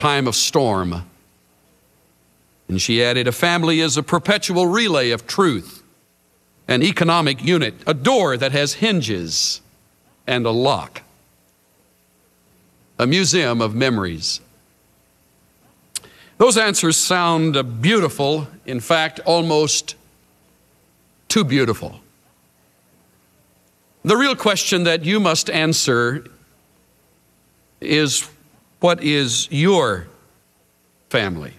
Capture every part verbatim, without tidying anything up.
time of storm. And she added, a family is a perpetual relay of truth, an economic unit, a door that has hinges and a lock, a museum of memories. Those answers sound beautiful, in fact, almost too beautiful. The real question that you must answer is, what is your family?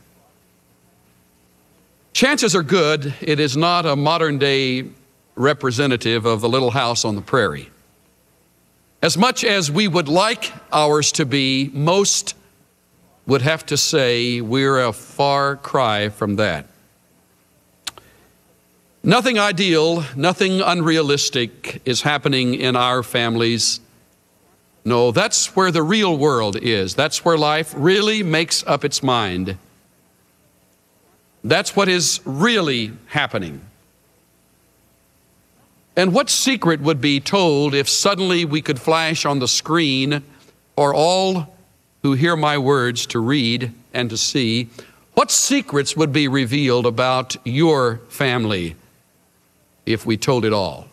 Chances are good it is not a modern-day representative of the little house on the prairie. As much as we would like ours to be, most would have to say we're a far cry from that. Nothing ideal, nothing unrealistic is happening in our families. No, that's where the real world is. That's where life really makes up its mind. That's what is really happening. And what secret would be told if suddenly we could flash on the screen for all who hear my words to read and to see? What secrets would be revealed about your family if we told it all?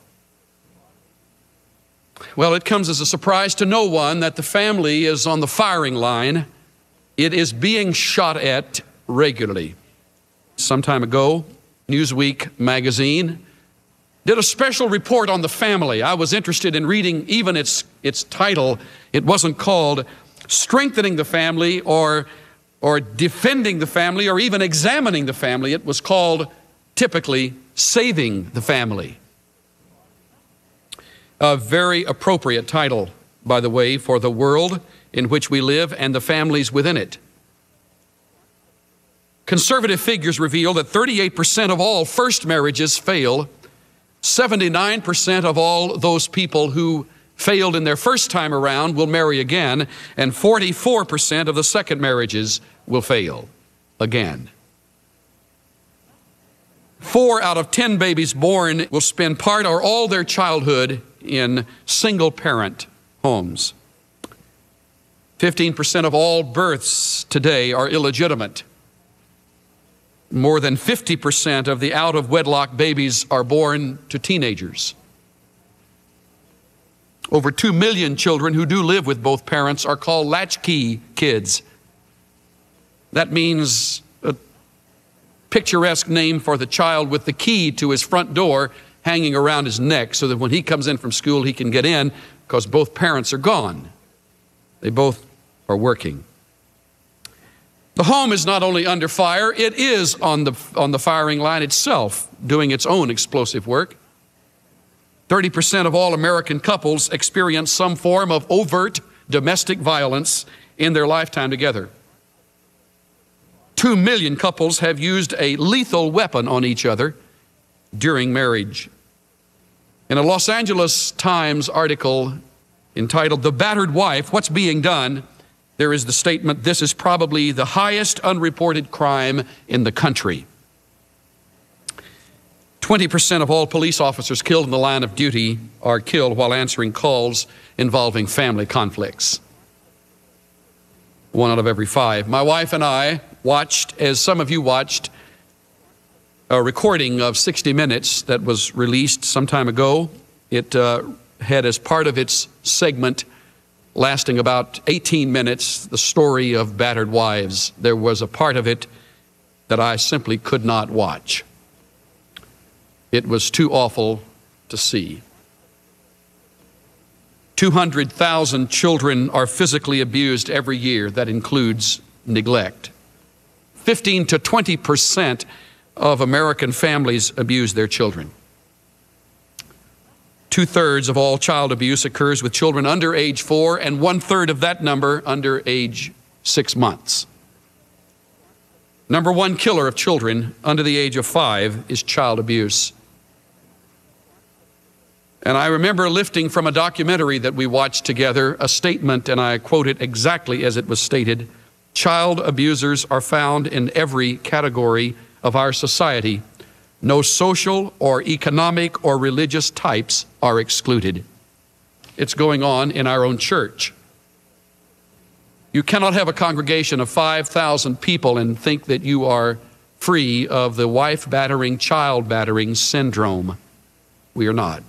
Well, it comes as a surprise to no one that the family is on the firing line. It is being shot at regularly. Some time ago, Newsweek magazine did a special report on the family. I was interested in reading even its, its title. It wasn't called Strengthening the Family or, or Defending the Family or even Examining the Family. It was called, typically, Saving the Family. A very appropriate title, by the way, for the world in which we live and the families within it. Conservative figures reveal that thirty-eight percent of all first marriages fail, seventy-nine percent of all those people who failed in their first time around will marry again, and forty-four percent of the second marriages will fail again. Four out of ten babies born will spend part or all their childhood in single-parent homes. fifteen percent of all births today are illegitimate. More than fifty percent of the out-of-wedlock babies are born to teenagers. Over two million children who do live with both parents are called latchkey kids. That means a picturesque name for the child with the key to his front door hanging around his neck so that when he comes in from school he can get in because both parents are gone. They both are working. The home is not only under fire, it is on the, on the firing line itself, doing its own explosive work. thirty percent of all American couples experience some form of overt domestic violence in their lifetime together. Two million couples have used a lethal weapon on each other during marriage. In a Los Angeles Times article entitled "The Battered Wife, What's Being Done?" there is the statement, this is probably the highest unreported crime in the country. twenty percent of all police officers killed in the line of duty are killed while answering calls involving family conflicts. One out of every five. My wife and I watched, as some of you watched, a recording of sixty minutes that was released some time ago. It uh, had as part of its segment lasting about eighteen minutes, the story of battered wives. There was a part of it that I simply could not watch. It was too awful to see. two hundred thousand children are physically abused every year. That includes neglect. fifteen to twenty percent of American families abuse their children. Two-thirds of all child abuse occurs with children under age four, and one-third of that number under age six months. Number one killer of children under the age of five is child abuse. And I remember lifting from a documentary that we watched together a statement, and I quote it exactly as it was stated: child abusers are found in every category of our society. No social or economic or religious types are excluded. It's going on in our own church. You cannot have a congregation of five thousand people and think that you are free of the wife-battering, child-battering syndrome. We are not.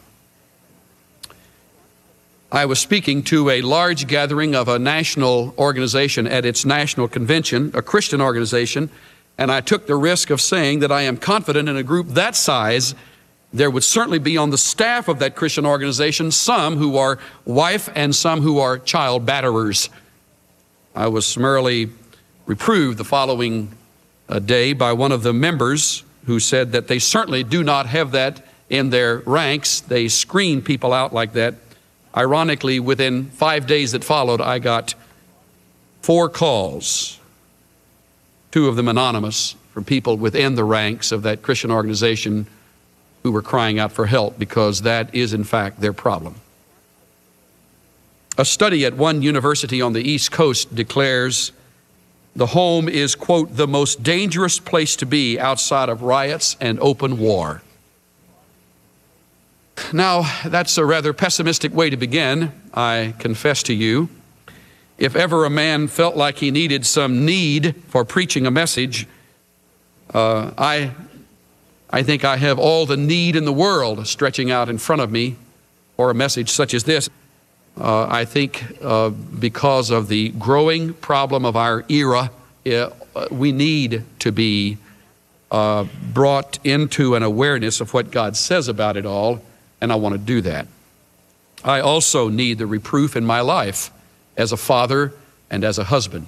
I was speaking to a large gathering of a national organization at its national convention, a Christian organization, and I took the risk of saying that I am confident in a group that size, there would certainly be on the staff of that Christian organization some who are wife and some who are child batterers. I was summarily reproved the following uh, day by one of the members who said that they certainly do not have that in their ranks. They screen people out like that. Ironically, within five days that followed, I got four calls, two of them anonymous, from people within the ranks of that Christian organization who were crying out for help because that is, in fact, their problem. A study at one university on the East Coast declares the home is, quote, the most dangerous place to be outside of riots and open war. Now, that's a rather pessimistic way to begin, I confess to you. If ever a man felt like he needed some need for preaching a message, uh, I, I think I have all the need in the world stretching out in front of me for a message such as this. Uh, I think uh, because of the growing problem of our era, uh, we need to be uh, brought into an awareness of what God says about it all, and I want to do that. I also need the reproof in my life as a father and as a husband.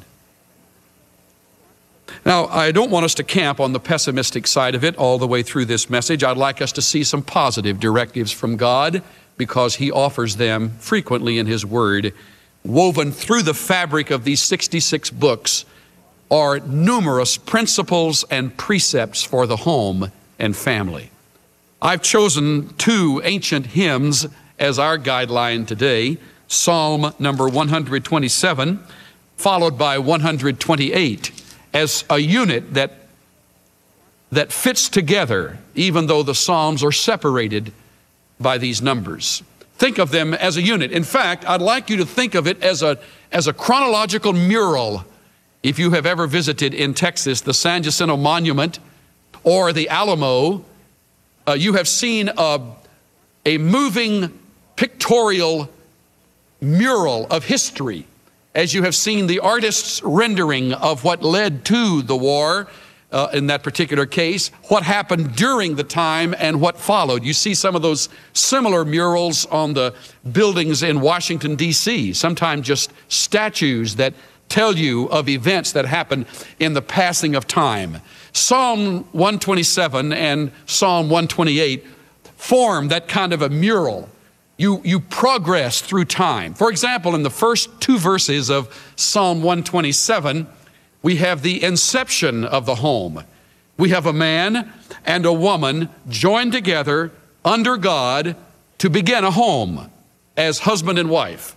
Now, I don't want us to camp on the pessimistic side of it all the way through this message. I'd like us to see some positive directives from God because He offers them frequently in His Word. Woven through the fabric of these sixty-six books are numerous principles and precepts for the home and family. I've chosen two ancient hymns as our guideline today. Psalm number one hundred twenty-seven, followed by one hundred twenty-eight, as a unit that, that fits together, even though the Psalms are separated by these numbers. Think of them as a unit. In fact, I'd like you to think of it as a, as a chronological mural. If you have ever visited in Texas the San Jacinto Monument or the Alamo, uh, you have seen a, a moving pictorial mural of history, as you have seen the artist's rendering of what led to the war, uh, in that particular case, what happened during the time and what followed. You see some of those similar murals on the buildings in Washington, D C, sometimes just statues that tell you of events that happened in the passing of time. Psalm one twenty-seven and Psalm one twenty-eight form that kind of a mural. You, you progress through time. For example, in the first two verses of Psalm one twenty-seven, we have the inception of the home. We have a man and a woman joined together under God to begin a home as husband and wife.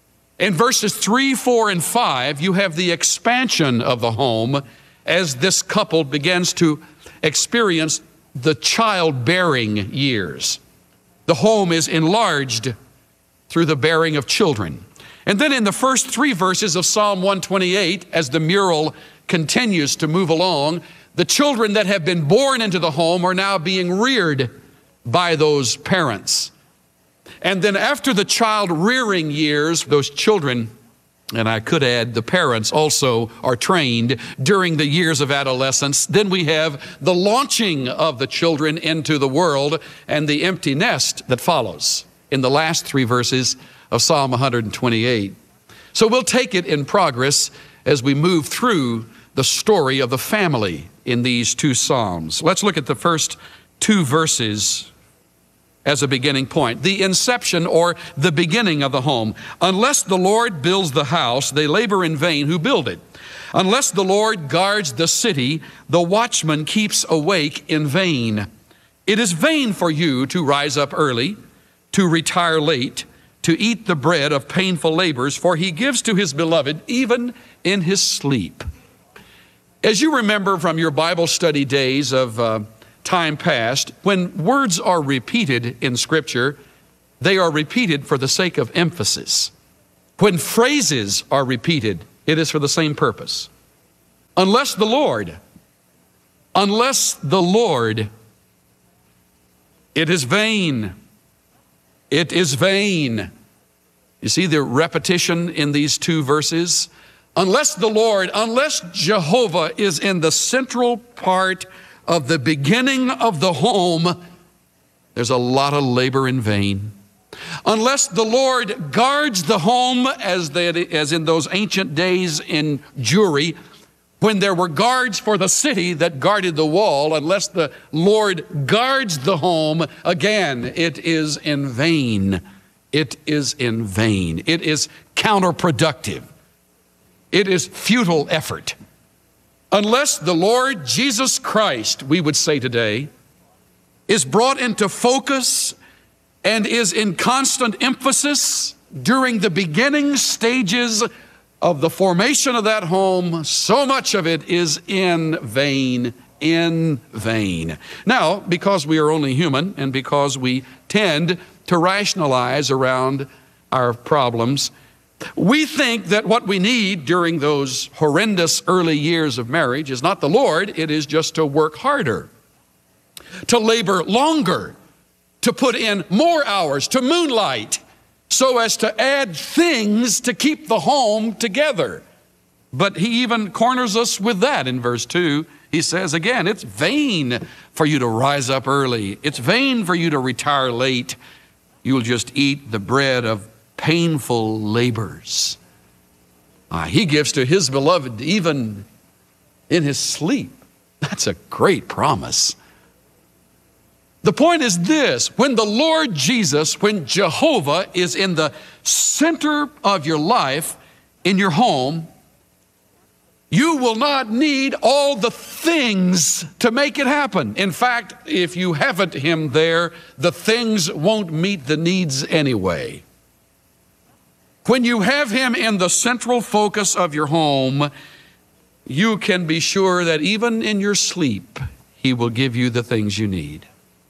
In verses three, four, and five, you have the expansion of the home as this couple begins to experience the childbearing years. The home is enlarged through the bearing of children. And then in the first three verses of Psalm one twenty-eight, as the mural continues to move along, the children that have been born into the home are now being reared by those parents. And then after the child rearing years, those children, and I could add the parents also, are trained during the years of adolescence. Then we have the launching of the children into the world and the empty nest that follows in the last three verses of Psalm one hundred twenty-eight. So we'll take it in progress as we move through the story of the family in these two Psalms. Let's look at the first two verses as a beginning point. The inception or the beginning of the home. Unless the Lord builds the house, they labor in vain who build it. Unless the Lord guards the city, the watchman keeps awake in vain. It is vain for you to rise up early, to retire late, to eat the bread of painful labors, for he gives to his beloved even in his sleep. As you remember from your Bible study days of uh, time past, when words are repeated in Scripture, they are repeated for the sake of emphasis. When phrases are repeated it is for the same purpose. Unless the Lord, unless the Lord, it is vain. It is vain. You see the repetition in these two verses? Unless the Lord, unless Jehovah is in the central part of the beginning of the home, there's a lot of labor in vain. Unless the Lord guards the home as, they, as in those ancient days in Jewry, when there were guards for the city that guarded the wall, unless the Lord guards the home, again, it is in vain. It is in vain. It is counterproductive. It is futile effort. Unless the Lord Jesus Christ, we would say today, is brought into focus and is in constant emphasis during the beginning stages of the formation of that home, so much of it is in vain, in vain. Now, because we are only human and because we tend to rationalize around our problems, we think that what we need during those horrendous early years of marriage is not the Lord, it is just to work harder, to labor longer, to put in more hours, to moonlight, so as to add things to keep the home together. But he even corners us with that in verse two. He says again, it's vain for you to rise up early. It's vain for you to retire late. You'll just eat the bread of painful labors. Ah, he gives to his beloved even in his sleep. That's a great promise. The point is this: when the Lord Jesus, when Jehovah is in the center of your life, in your home, you will not need all the things to make it happen. In fact, if you haven't him there, the things won't meet the needs anyway. When you have him in the central focus of your home, you can be sure that even in your sleep, he will give you the things you need.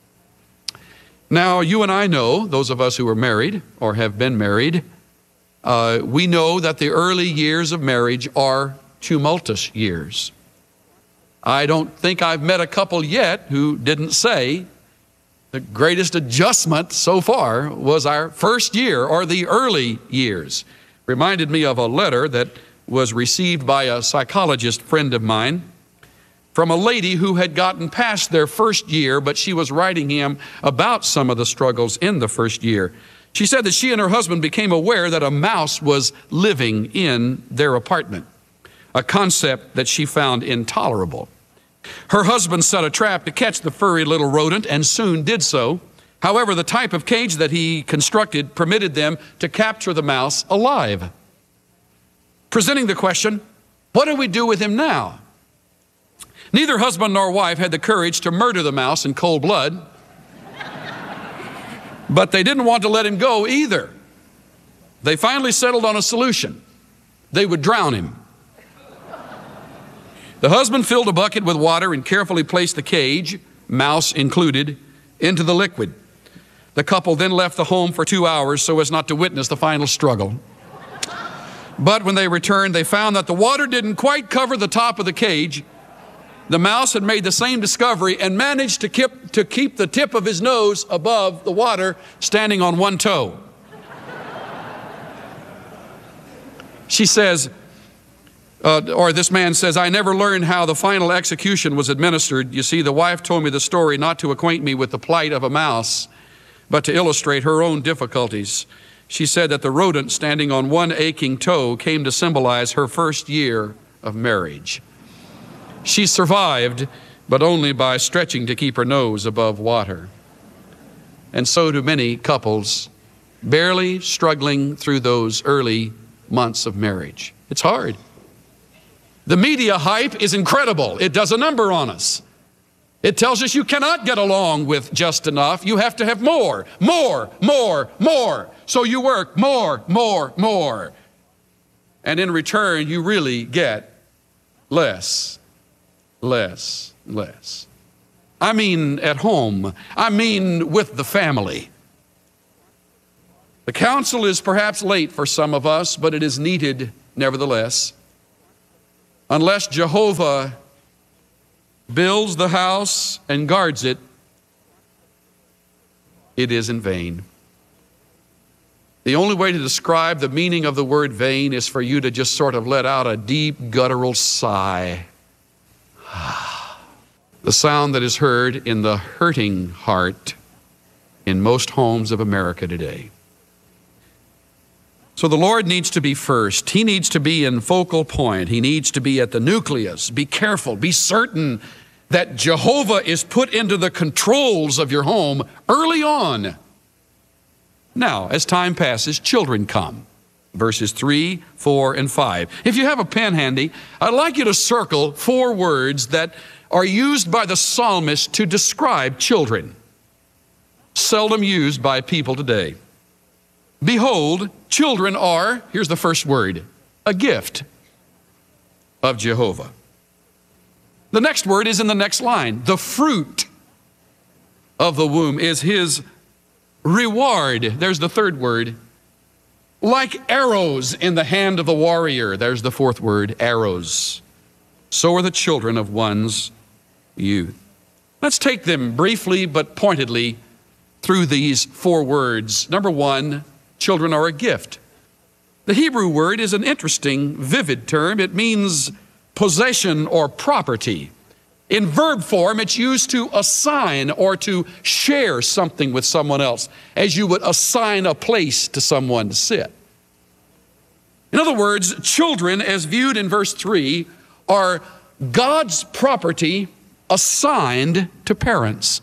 Now, you and I know, those of us who are married or have been married, uh, we know that the early years of marriage are tumultuous years. I don't think I've met a couple yet who didn't say the greatest adjustment so far was our first year or the early years. Reminded me of a letter that was received by a psychologist friend of mine from a lady who had gotten past their first year, but she was writing him about some of the struggles in the first year. She said that she and her husband became aware that a mouse was living in their apartment, a concept that she found intolerable. Her husband set a trap to catch the furry little rodent and soon did so. However, the type of cage that he constructed permitted them to capture the mouse alive. Presenting the question, what do we do with him now? Neither husband nor wife had the courage to murder the mouse in cold blood, but they didn't want to let him go either. They finally settled on a solution. They would drown him. The husband filled a bucket with water and carefully placed the cage, mouse included, into the liquid. The couple then left the home for two hours so as not to witness the final struggle. But when they returned, they found that the water didn't quite cover the top of the cage. The mouse had made the same discovery and managed to keep, to keep the tip of his nose above the water, standing on one toe. She says, uh, or this man says, I never learned how the final execution was administered. You see, the wife told me the story not to acquaint me with the plight of a mouse, but to illustrate her own difficulties. She said that the rodent standing on one aching toe came to symbolize her first year of marriage. She survived, but only by stretching to keep her nose above water. And so do many couples, barely struggling through those early months of marriage. It's hard. The media hype is incredible. It does a number on us. It tells us you cannot get along with just enough. You have to have more, more, more, more. So you work more, more, more. And in return, you really get less, less, less. I mean at home. I mean with the family. The counsel is perhaps late for some of us, but it is needed nevertheless. Unless Jehovah builds the house and guards it, it is in vain. The only way to describe the meaning of the word vain is for you to just sort of let out a deep guttural sigh. The sound that is heard in the hurting heart in most homes of America today. So the Lord needs to be first. He needs to be in focal point. He needs to be at the nucleus. Be careful. Be certain that Jehovah is put into the controls of your home early on. Now, as time passes, children come. Verses three, four, and five. If you have a pen handy, I'd like you to circle four words that are used by the psalmist to describe children, seldom used by people today. Behold, children are, here's the first word, a gift of Jehovah. The next word is in the next line. The fruit of the womb is his reward. There's the third word. Like arrows in the hand of the warrior. There's the fourth word, arrows. So are the children of one's youth. Let's take them briefly but pointedly through these four words. Number one, children are a gift. The Hebrew word is an interesting, vivid term. It means possession or property. In verb form, it's used to assign or to share something with someone else, as you would assign a place to someone to sit. In other words, children, as viewed in verse three, are God's property assigned to parents.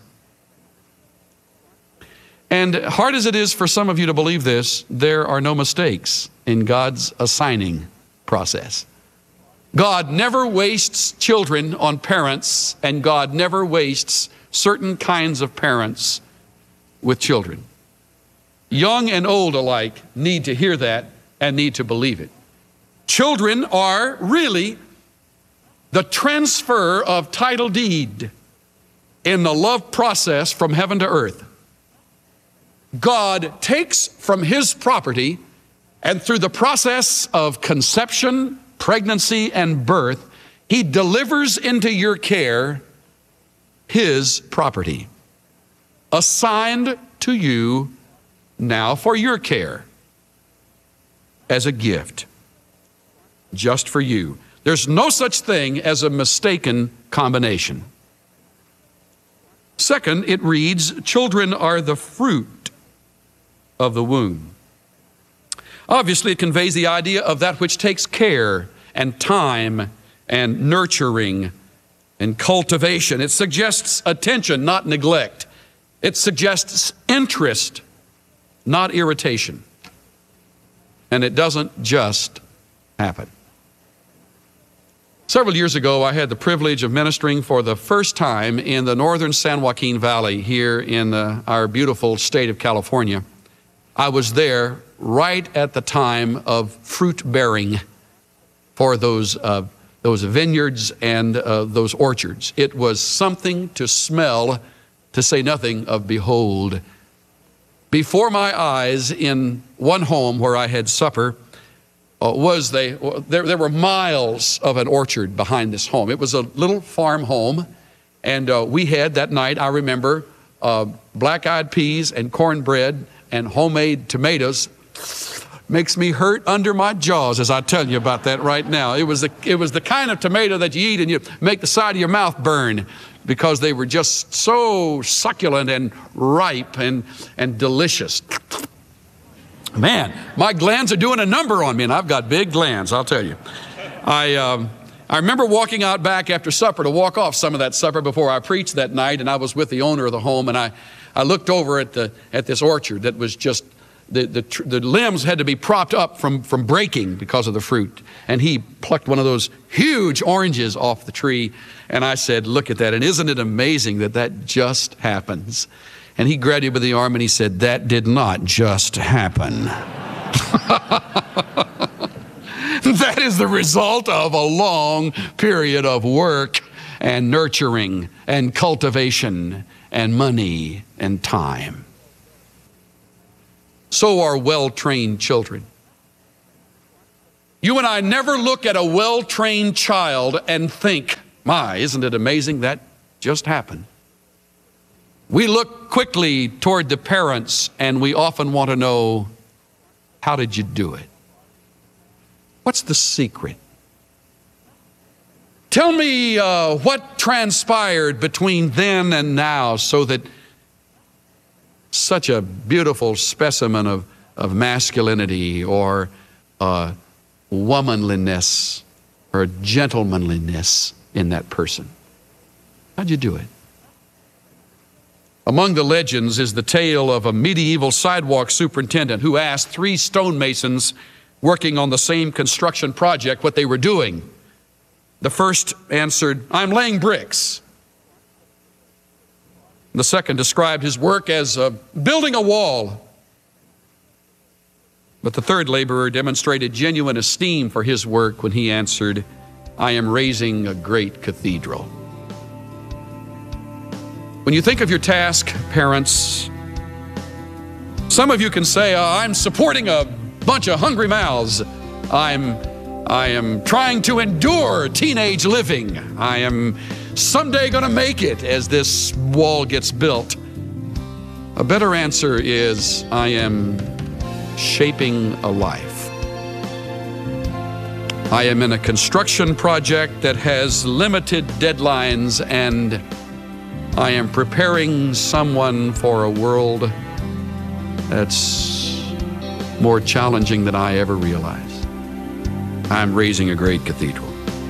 And hard as it is for some of you to believe this, there are no mistakes in God's assigning process. God never wastes children on parents, and God never wastes certain kinds of parents with children. Young and old alike need to hear that and need to believe it. Children are really the transfer of title deed in the love process from heaven to earth. God takes from his property, and through the process of conception, pregnancy, and birth, he delivers into your care his property, assigned to you now for your care as a gift, just for you. There's no such thing as a mistaken combination. Second, it reads, children are the fruit of the womb. Obviously, it conveys the idea of that which takes care and time and nurturing and cultivation. It suggests attention, not neglect. It suggests interest, not irritation. And it doesn't just happen. Several years ago, I had the privilege of ministering for the first time in the northern San Joaquin Valley here in uh, our beautiful state of California. I was there right at the time of fruit bearing for those, uh, those vineyards and uh, those orchards. It was something to smell, to say nothing of behold. Before my eyes, in one home where I had supper, uh, was they, there, there were miles of an orchard behind this home. It was a little farm home, and uh, we had that night, I remember, uh, black-eyed peas and cornbread and homemade tomatoes. Makes me hurt under my jaws as I tell you about that right now. It was, the, it was the kind of tomato that you eat and you make the side of your mouth burn because they were just so succulent and ripe and, and delicious. Man, my glands are doing a number on me, and I've got big glands, I'll tell you. I, um, I remember walking out back after supper to walk off some of that supper before I preached that night, and I was with the owner of the home, and I, I looked over at, the, at this orchard that was just, the, the, the limbs had to be propped up from, from breaking because of the fruit. And he plucked one of those huge oranges off the tree, and I said, look at that, and isn't it amazing that that just happens? And he grabbed me by the arm and he said, that did not just happen. That is the result of a long period of work and nurturing and cultivation and money and time. So are well-trained children. You and I never look at a well-trained child and think, my, isn't it amazing that just happened? We look quickly toward the parents and we often want to know, how did you do it? What's the secret? Tell me uh, what transpired between then and now so that such a beautiful specimen of, of masculinity or uh, womanliness or gentlemanliness in that person. How'd you do it? Among the legends is the tale of a medieval sidewalk superintendent who asked three stonemasons working on the same construction project what they were doing. The first answered, "I'm laying bricks." The second described his work as uh, building a wall. But the third laborer demonstrated genuine esteem for his work when he answered, "I am raising a great cathedral." When you think of your task, parents, some of you can say, uh, I'm supporting a bunch of hungry mouths. I'm, I am trying to endure teenage living. I am someday going to make it as this wall gets built. A better answer is, I am shaping a life. I am in a construction project that has limited deadlines, and I am preparing someone for a world that's more challenging than I ever realized. I'm raising a great cathedral.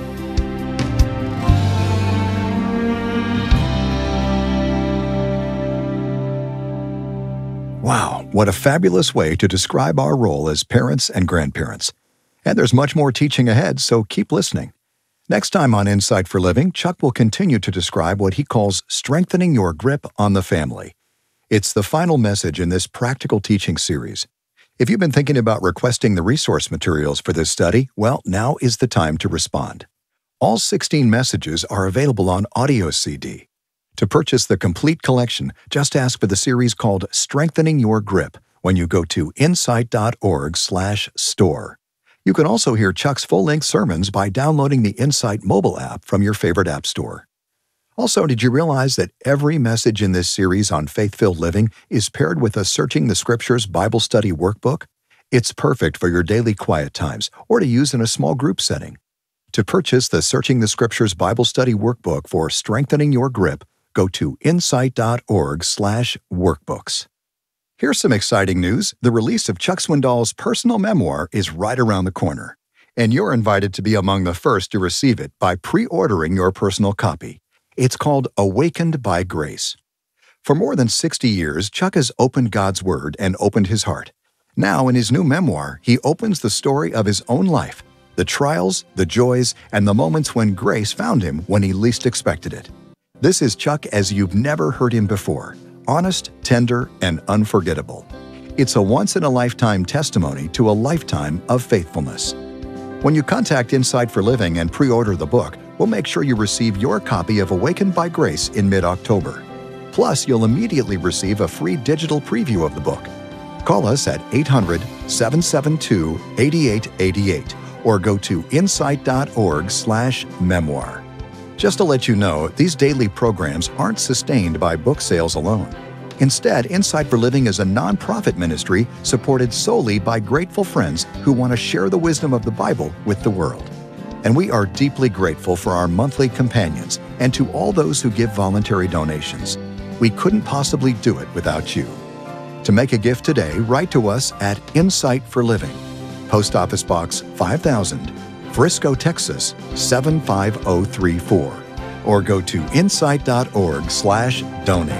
Wow, what a fabulous way to describe our role as parents and grandparents. And there's much more teaching ahead, so keep listening. Next time on Insight for Living, Chuck will continue to describe what he calls strengthening your grip on the family. It's the final message in this practical teaching series. If you've been thinking about requesting the resource materials for this study, well, now is the time to respond. All sixteen messages are available on audio C D. To purchase the complete collection, just ask for the series called Strengthening Your Grip when you go to insight dot org slash store. You can also hear Chuck's full-length sermons by downloading the Insight mobile app from your favorite app store. Also, did you realize that every message in this series on faith-filled living is paired with a Searching the Scriptures Bible study workbook? It's perfect for your daily quiet times or to use in a small group setting. To purchase the Searching the Scriptures Bible study workbook for Strengthening Your Grip, go to insight dot org slash workbooks. Here's some exciting news. The release of Chuck Swindoll's personal memoir is right around the corner, and you're invited to be among the first to receive it by pre-ordering your personal copy. It's called Awakened by Grace. For more than sixty years, Chuck has opened God's Word and opened his heart. Now, in his new memoir, he opens the story of his own life, the trials, the joys, and the moments when grace found him when he least expected it. This is Chuck as you've never heard him before. Honest, tender, and unforgettable. It's a once-in-a-lifetime testimony to a lifetime of faithfulness. When you contact Insight for Living and pre-order the book, we'll make sure you receive your copy of Awakened by Grace in mid-October. Plus, you'll immediately receive a free digital preview of the book. Call us at eight hundred, seven seven two, eight eight eight eight or go to insight dot org slash memoir. Just to let you know, these daily programs aren't sustained by book sales alone. Instead, Insight for Living is a nonprofit ministry supported solely by grateful friends who want to share the wisdom of the Bible with the world. And we are deeply grateful for our monthly companions and to all those who give voluntary donations. We couldn't possibly do it without you. To make a gift today, write to us at Insight for Living, Post Office Box five thousand, Frisco, Texas seven five zero three four, or go to insight dot org slash donate.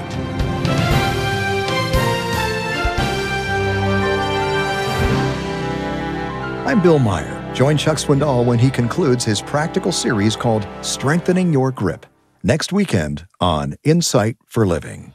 I'm Bill Meyer. Join Chuck Swindoll when he concludes his practical series called Strengthening Your Grip next weekend on Insight for Living.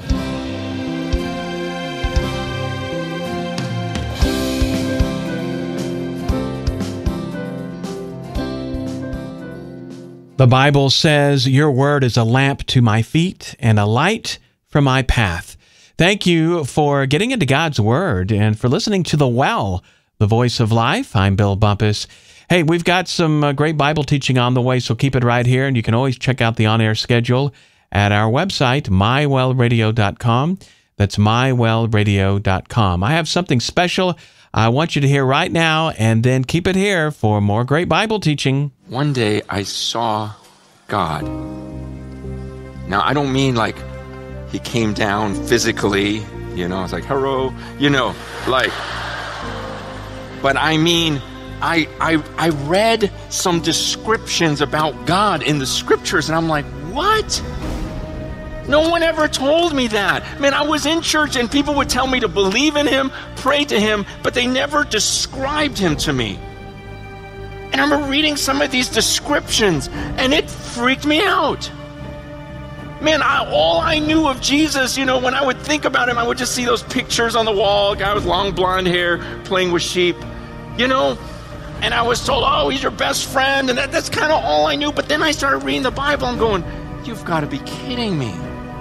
The Bible says, your word is a lamp to my feet and a light for my path. Thank you for getting into God's Word and for listening to The Well, the Voice of Life. I'm Bill Bumpus. Hey, we've got some uh, great Bible teaching on the way, so keep it right here. And you can always check out the on-air schedule at our website, my well radio dot com. That's my well radio dot com. I have something special I want you to hear right now, and then keep it here for more great Bible teaching. One day I saw God. Now, I don't mean like he came down physically, you know, it's like, hello, you know, like, but I mean, I, I, I read some descriptions about God in the scriptures, and I'm like, what? No one ever told me that. Man, I was in church and people would tell me to believe in him, pray to him, but they never described him to me. And I remember reading some of these descriptions, and it freaked me out. Man, I, all I knew of Jesus, you know, when I would think about him, I would just see those pictures on the wall, a guy with long blonde hair playing with sheep, you know? And I was told, oh, he's your best friend, and that, that's kind of all I knew. But then I started reading the Bible and going, you've got to be kidding me.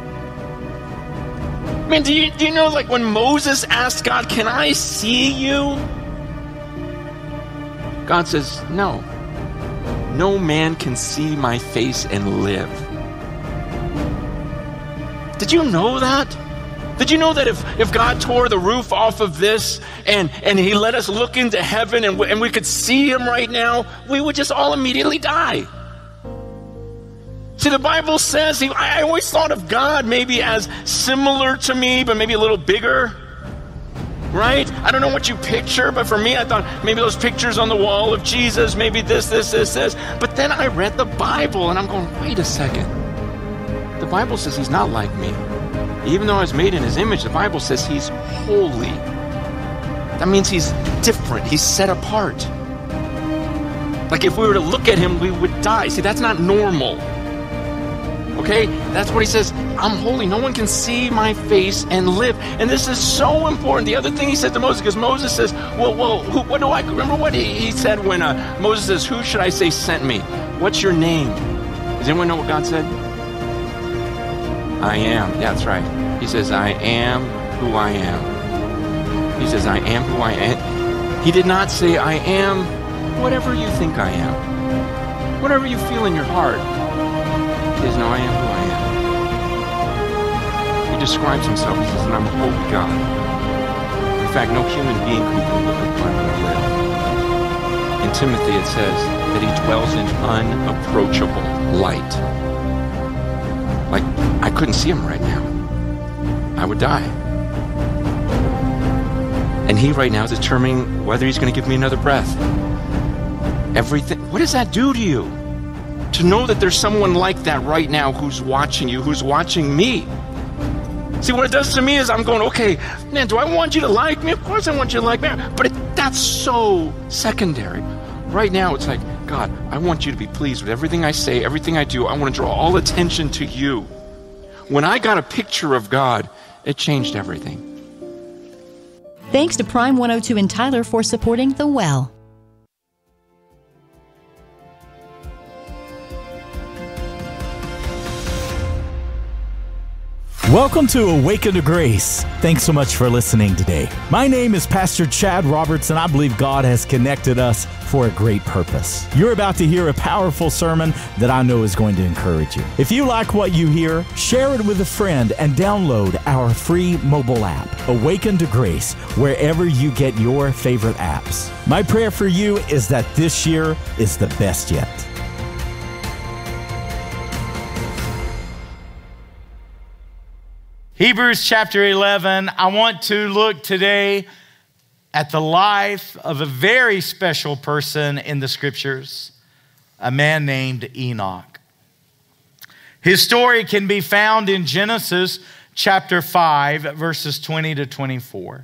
Man, do you, do you know, like when Moses asked God, can I see you? God says, no. No man can see my face and live. Did you know that? Did you know that if, if God tore the roof off of this and, and he let us look into heaven and we, and we could see him right now, we would just all immediately die? See, the Bible says, he, I always thought of God maybe as similar to me, but maybe a little bigger, right? I don't know what you picture, but for me, I thought maybe those pictures on the wall of Jesus, maybe this, this, this, this. But then I read the Bible and I'm going, wait a second. The Bible says he's not like me. Even though I was made in his image, the Bible says he's holy. That means he's different. He's set apart. Like if we were to look at him, we would die. See, that's not normal. Okay? That's what he says. I'm holy. No one can see my face and live. And this is so important. The other thing he said to Moses, because Moses says, well, well, who, what do I, remember what he, he said when uh, Moses says, who should I say sent me? What's your name? Does anyone know what God said? I am. Yeah, that's right. He says, I am who I am. He says, I am who I am. He did not say, I am whatever you think I am. Whatever you feel in your heart. He says, no, I am who I am. He describes himself. He says, and I'm a holy God. In fact, no human being can look upon me and live. In Timothy, it says that he dwells in unapproachable light. Like, I couldn't see him right now. I would die. And he right now is determining whether he's going to give me another breath. Everything. What does that do to you? To know that there's someone like that right now who's watching you, who's watching me. See, what it does to me is I'm going, okay, man, do I want you to like me? Of course I want you to like me. But it, that's so secondary. Right now, it's like, God, I want you to be pleased with everything I say, everything I do. I want to draw all attention to you. When I got a picture of God, it changed everything. Thanks to Prime one oh two in Tyler for supporting The Well. Welcome to Awaken to Grace. Thanks so much for listening today. My name is Pastor Chad Roberts, and I believe God has connected us for a great purpose. You're about to hear a powerful sermon that I know is going to encourage you. If you like what you hear, share it with a friend and download our free mobile app, Awaken to Grace, wherever you get your favorite apps. My prayer for you is that this year is the best yet. Hebrews chapter eleven, I want to look today at the life of a very special person in the scriptures, a man named Enoch. His story can be found in Genesis chapter five, verses twenty to twenty-four.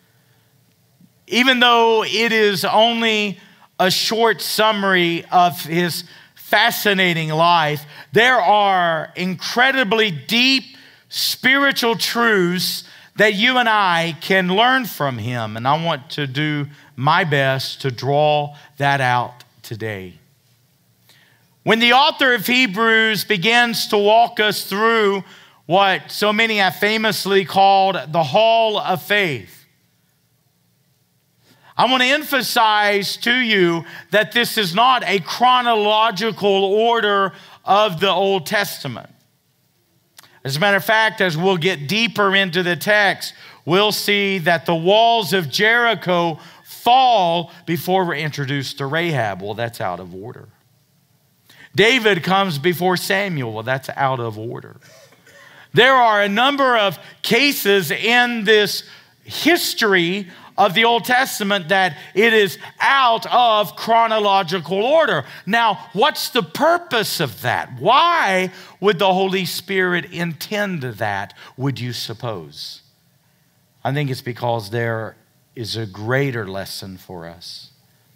Even though it is only a short summary of his fascinating life, there are incredibly deep spiritual truths that you and I can learn from him. And I want to do my best to draw that out today. When the author of Hebrews begins to walk us through what so many have famously called the Hall of Faith, I want to emphasize to you that this is not a chronological order of the Old Testament. As a matter of fact, as we'll get deeper into the text, we'll see that the walls of Jericho fall before we're introduced to Rahab. Well, that's out of order. David comes before Samuel. Well, that's out of order. There are a number of cases in this history of the Old Testament that it is out of chronological order. Now, what's the purpose of that? Why would the Holy Spirit intend that, would you suppose? I think it's because there is a greater lesson for us.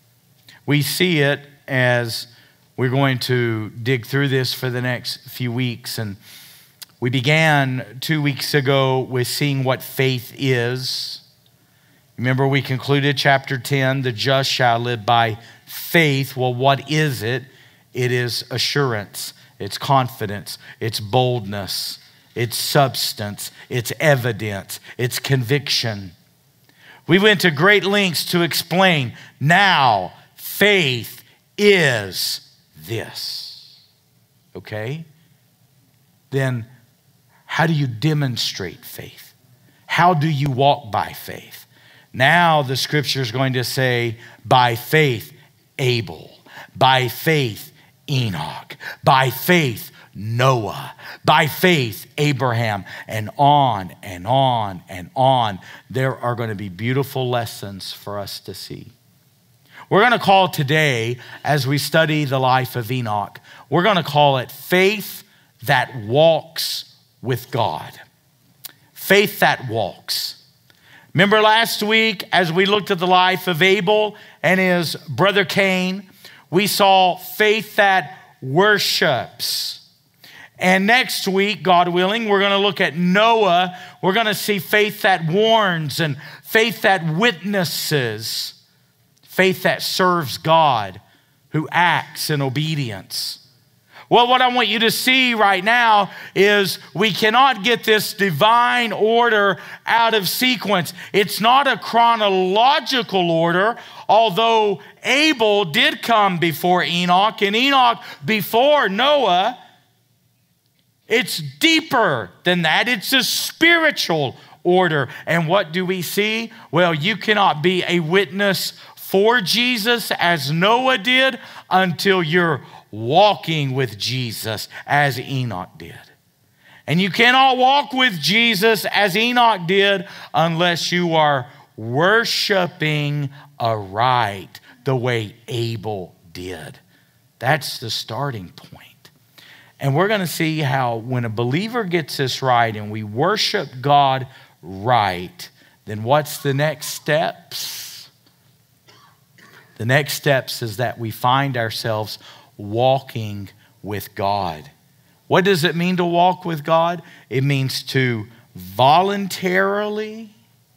We see it as we're going to dig through this for the next few weeks. And we began two weeks ago with seeing what faith is. Remember, we concluded chapter ten, the just shall live by faith. Well, what is it? It is assurance, it's confidence, it's boldness, it's substance, it's evidence, it's conviction. We went to great lengths to explain, now faith is this. Okay? Then how do you demonstrate faith? How do you walk by faith? Now the scripture is going to say, by faith, Abel. By faith, Enoch. By faith, Noah. By faith, Abraham. And on and on and on. There are going to be beautiful lessons for us to see. We're going to call today, as we study the life of Enoch, we're going to call it faith that walks with God. Faith that walks. Remember last week, as we looked at the life of Abel and his brother Cain, we saw faith that worships. And next week, God willing, we're going to look at Noah. We're going to see faith that warns and faith that witnesses, faith that serves God, who acts in obedience. Well, what I want you to see right now is we cannot get this divine order out of sequence. It's not a chronological order, although Abel did come before Enoch and Enoch before Noah. It's deeper than that. It's a spiritual order. And what do we see? Well, you cannot be a witness for Jesus as Noah did until you're walking with Jesus as Enoch did. And you cannot walk with Jesus as Enoch did unless you are worshiping aright the way Abel did. That's the starting point. And we're going to see how when a believer gets this right and we worship God right, then what's the next steps? The next steps is that we find ourselves walking with God. What does it mean to walk with God? It means to voluntarily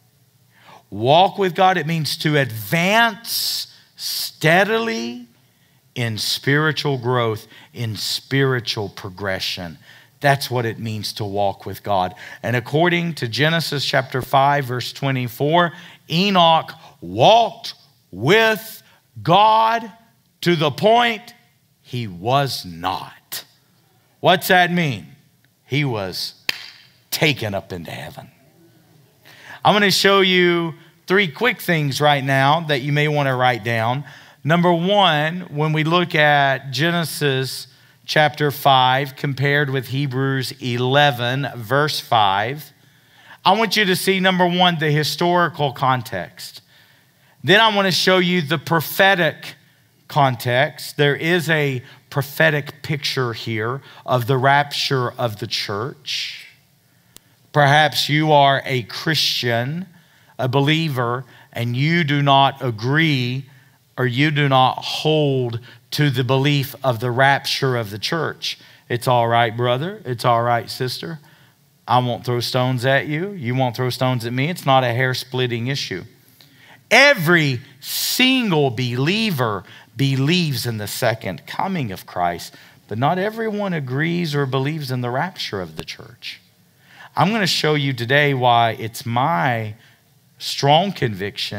walk with God. It means to advance steadily in spiritual growth, in spiritual progression. That's what it means to walk with God. And according to Genesis chapter five, verse twenty-four, Enoch walked with God to the point he was not. What's that mean? He was taken up into heaven. I'm going to show you three quick things right now that you may want to write down. Number one, when we look at Genesis chapter five compared with Hebrews eleven, verse five, I want you to see, number one, the historical context. Then I want to show you the prophetic context. There is a prophetic picture here of the rapture of the church. Perhaps you are a Christian, a believer, and you do not agree or you do not hold to the belief of the rapture of the church. It's all right, brother. It's all right, sister. I won't throw stones at you. You won't throw stones at me. It's not a hair-splitting issue. Every single believer believes in the second coming of Christ, but not everyone agrees or believes in the rapture of the church. I'm going to show you today why it's my strong conviction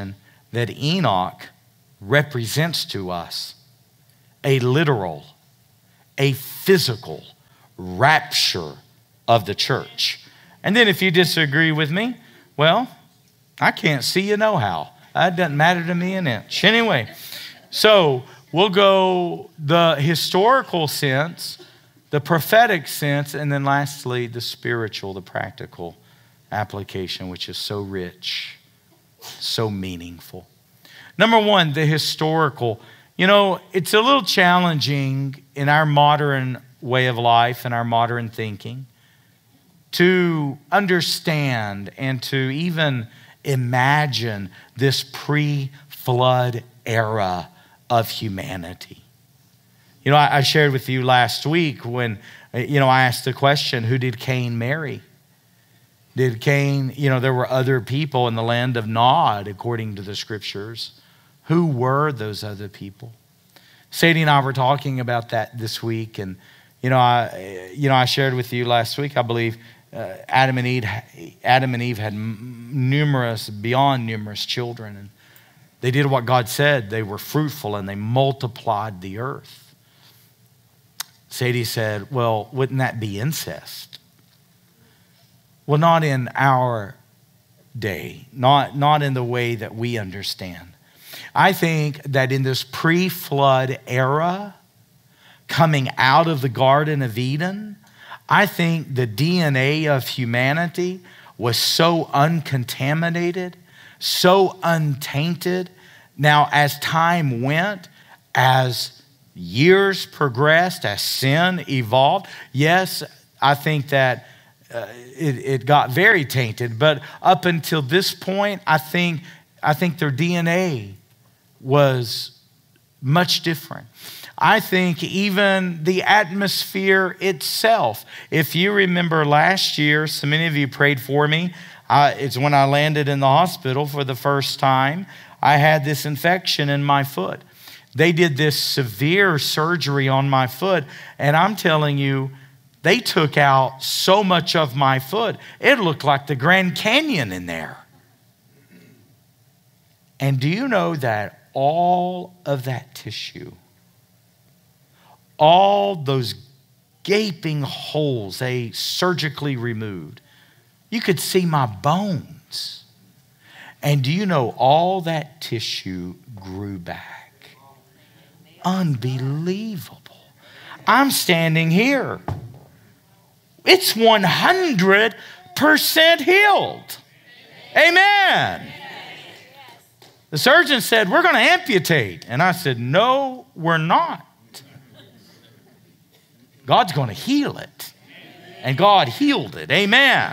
that Enoch represents to us a literal, a physical rapture of the church. And then if you disagree with me, well, I can't see you no how. That doesn't matter to me an inch. Anyway, so we'll go the historical sense, the prophetic sense, and then lastly, the spiritual, the practical application, which is so rich, so meaningful. Number one, the historical. You know, it's a little challenging in our modern way of life and our modern thinking to understand and to even imagine this pre-flood era of humanity. You know, I, I shared with you last week when, you know, I asked the question, who did Cain marry? Did Cain, you know, there were other people in the land of Nod, according to the scriptures. Who were those other people? Sadie and I were talking about that this week, and you know, I, you know, I shared with you last week. I believe uh, Adam and Eve, Adam and Eve had m- numerous, beyond numerous children, and they did what God said. They were fruitful and they multiplied the earth. Sadie said, "Well, wouldn't that be incest?" Well, not in our day, not not in the way that we understand. I think that in this pre-flood era, coming out of the Garden of Eden, I think the D N A of humanity was so uncontaminated, so untainted. Now, as time went, as years progressed, as sin evolved, yes, I think that uh, it, it got very tainted. But up until this point, I think, I think their D N A was much different. I think even the atmosphere itself. If you remember last year, so many of you prayed for me. Uh, it's when I landed in the hospital for the first time. I had this infection in my foot. They did this severe surgery on my foot, and I'm telling you, they took out so much of my foot, it looked like the Grand Canyon in there. And do you know that all of that tissue, all those gaping holes they surgically removed, you could see my bones. And do you know all that tissue grew back? Unbelievable. I'm standing here. It's one hundred percent healed. Amen. The surgeon said, "We're going to amputate." And I said, "No, we're not. God's going to heal it." And God healed it. Amen.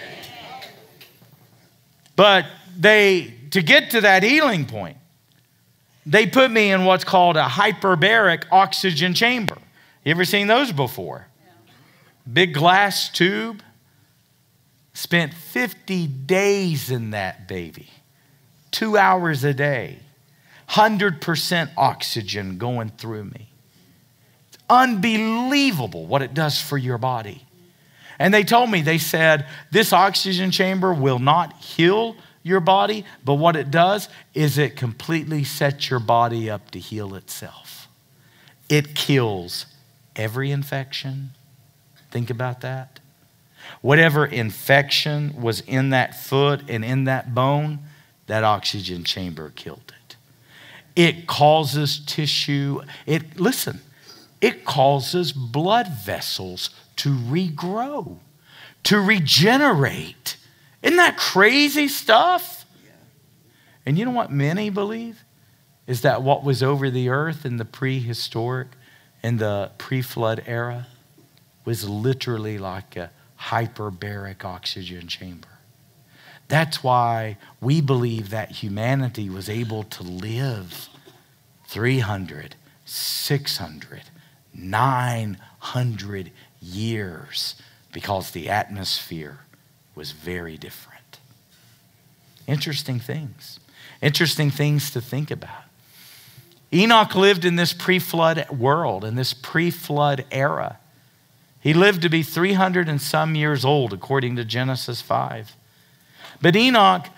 But they, to get to that healing point, they put me in what's called a hyperbaric oxygen chamber. You ever seen those before? Big glass tube. Spent fifty days in that baby. Two hours a day, one hundred percent oxygen going through me. It's unbelievable what it does for your body. And they told me, they said, this oxygen chamber will not heal your body, but what it does is it completely sets your body up to heal itself. It kills every infection. Think about that. Whatever infection was in that foot and in that bone, that oxygen chamber killed it. It causes tissue, it, listen, it causes blood vessels to regrow, to regenerate. Isn't that crazy stuff? And you know what many believe? Is that what was over the earth in the prehistoric, in the pre-flood era, was literally like a hyperbaric oxygen chamber. That's why we believe that humanity was able to live three hundred, six hundred, nine hundred years because the atmosphere was very different. Interesting things. Interesting things to think about. Enoch lived in this pre-flood world, in this pre-flood era. He lived to be three hundred and some years old, according to Genesis five. But Enoch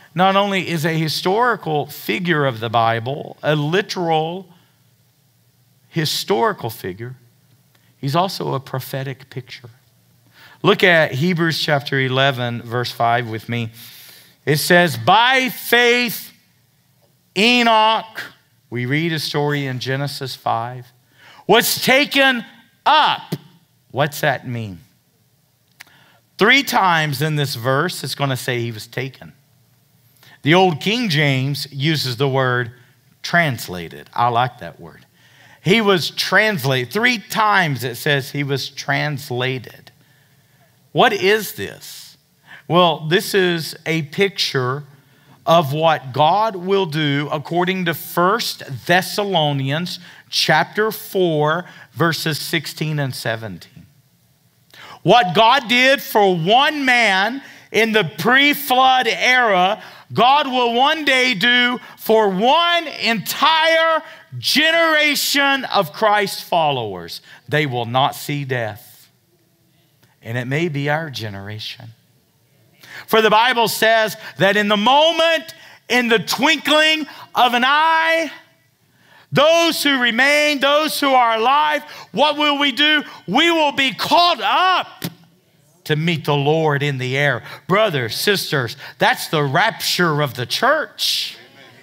not only is a historical figure of the Bible, a literal historical figure, he's also a prophetic picture. Look at Hebrews chapter eleven, verse five with me. It says, by faith, Enoch, we read a story in Genesis five, was taken up. What's that mean? Three times in this verse, it's going to say he was taken. The old King James uses the word translated. I like that word. He was translated. Three times it says he was translated. What is this? Well, this is a picture of what God will do according to First Thessalonians chapter four, verses sixteen and seventeen. What God did for one man in the pre-flood era, God will one day do for one entire generation of Christ followers. They will not see death. And it may be our generation. For the Bible says that in the moment, in the twinkling of an eye, those who remain, those who are alive, what will we do? We will be caught up to meet the Lord in the air. Brothers, sisters, that's the rapture of the church.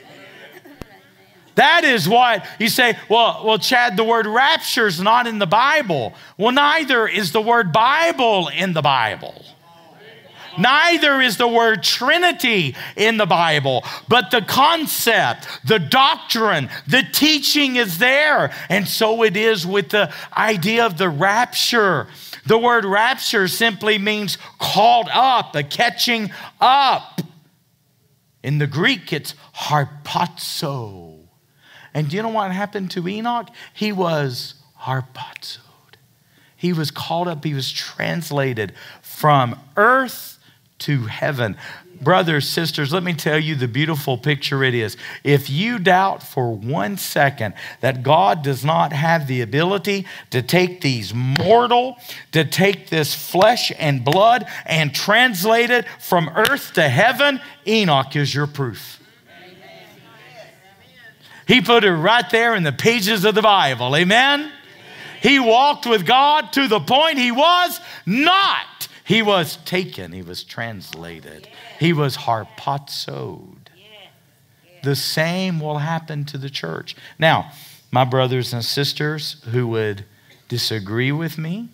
That is what you say, well, well, Chad, the word rapture is not in the Bible. Well, neither is the word Bible in the Bible. Neither is the word Trinity in the Bible, but the concept, the doctrine, the teaching is there. And so it is with the idea of the rapture. The word rapture simply means called up, a catching up. In the Greek, it's harpazo. And do you know what happened to Enoch? He was harpazoed. He was called up, he was translated from earth to heaven. Brothers, sisters, let me tell you the beautiful picture it is. If you doubt for one second that God does not have the ability to take these mortal, to take this flesh and blood and translate it from earth to heaven, Enoch is your proof. He put it right there in the pages of the Bible. Amen? He walked with God to the point he was not. He was taken. He was translated. He was harpazoed. The same will happen to the church. Now, my brothers and sisters who would disagree with me,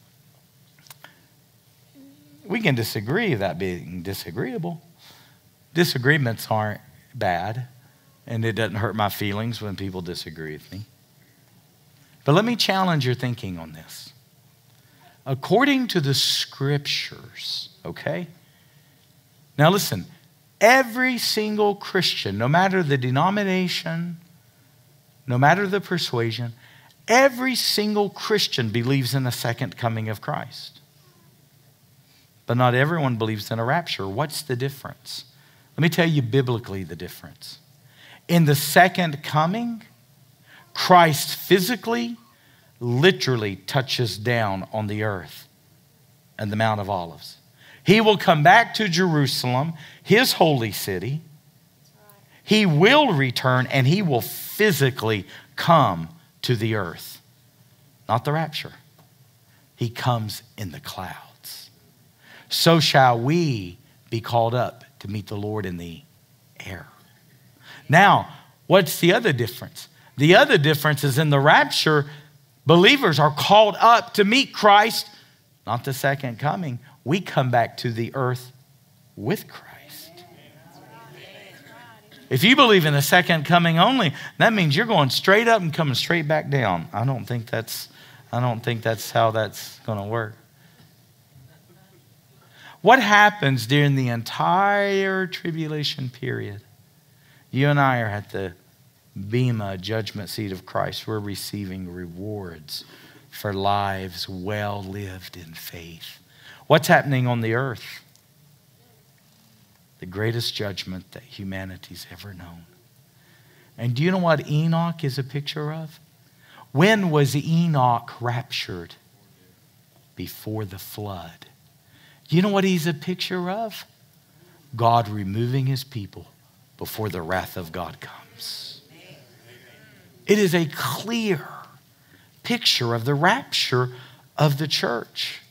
we can disagree without being disagreeable. Disagreements aren't bad, and it doesn't hurt my feelings when people disagree with me. But let me challenge your thinking on this. According to the scriptures, okay? Now listen, every single Christian, no matter the denomination, no matter the persuasion, every single Christian believes in the second coming of Christ. But not everyone believes in a rapture. What's the difference? Let me tell you biblically the difference. In the second coming, Christ physically, literally touches down on the earth and the Mount of Olives. He will come back to Jerusalem, his holy city. He will return and he will physically come to the earth. Not the rapture. He comes in the clouds. So shall we be called up to meet the Lord in the air. Now, what's the other difference? The other difference is in the rapture, believers are called up to meet Christ, not the second coming. We come back to the earth with Christ. If you believe in the second coming only, that means you're going straight up and coming straight back down. I don't think that's, I don't think that's how that's going to work. What happens during the entire tribulation period? You and I are at the Bema judgment seat of Christ. We're receiving rewards for lives well lived in faith. What's happening on the earth? The greatest judgment that humanity's ever known. And do you know what Enoch is a picture of? When was Enoch raptured? Before the flood. Do you know what he's a picture of? God removing his people before the wrath of God comes. It is a clear picture of the rapture of the church.